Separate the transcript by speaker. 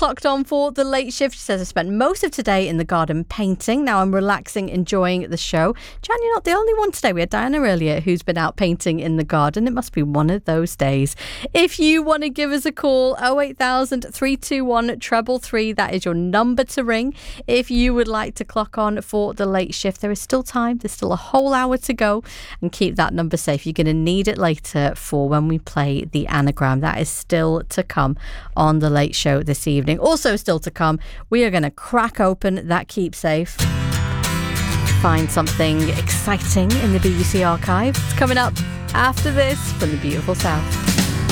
Speaker 1: clocked on for the late shift. She says, I spent most of today in the garden painting. Now I'm relaxing, enjoying the show. Jan, you're not the only one today. We had Diana earlier who's been out painting in the garden. It must be one of those days. If you want to give us a call, 08000 321 333. That is your number to ring. If you would like to clock on for the late shift, there is still time. There's still a whole hour to go, and keep that number safe. You're going to need it later for when we play the anagram. That is still to come on the late show this evening. Also still to come, we are going to crack open that Keep Safe. Find something exciting in the BBC archive. It's coming up after this from the beautiful South.